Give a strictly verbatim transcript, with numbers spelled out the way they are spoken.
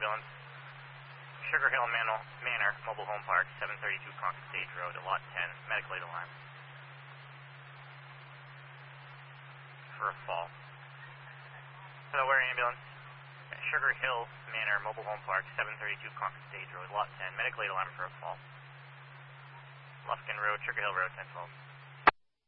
ambulance. Sugar Hill Manor, Manor Mobile Home Park, seven thirty-two Concord Stage Road, Lot ten, medical aid alarm. For a fall. Hello, where ambulance? Sugar Hill Manor Mobile Home Park, seven thirty-two Concord Stage Road, Lot ten, medical aid alarm for a fall. Lufkin Road, Sugar Hill Road, ten twelve.